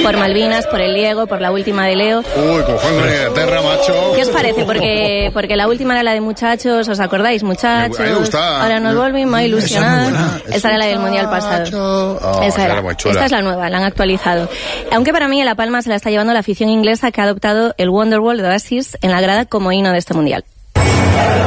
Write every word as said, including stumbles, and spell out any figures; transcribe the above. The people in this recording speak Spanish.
Por Malvinas, por el Diego, por la última de Leo. Uy, cojones de Inglaterra, macho. ¿Qué os parece? Porque, porque la última era la de muchachos, ¿os acordáis? Muchachos. A mí me gusta. Ahora nos volvimos a ilusionar. Esa, es Esa era la del Mundial pasado. Oh, esa era. era Esta es la nueva, la han actualizado. Aunque para mí en La Palma se la está llevando la afición inglesa, que ha adoptado el Wonderwall de Oasis en la grada como himno de este Mundial.